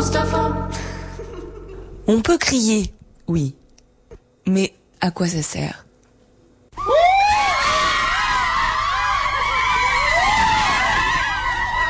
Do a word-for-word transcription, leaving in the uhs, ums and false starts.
On peut crier, oui. Mais à quoi ça sert ?